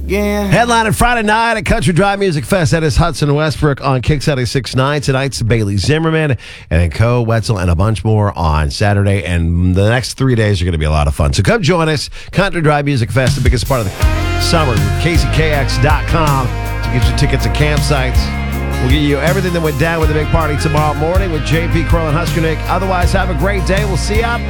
again. Headlining Friday night at Country Drive Music Fest. That is Hudson Westbrook on Kick 76.9. Tonight's Bailey Zimmerman and then Co. Wetzel and a bunch more on Saturday. And the next 3 days are going to be a lot of fun. So come join us. Country Drive Music Fest, the biggest part of the summer. KZKX.com to get your tickets and campsites. We'll give you everything that went down with the big party tomorrow morning with JP Kroll and Husker Nick. Otherwise, have a great day. We'll see you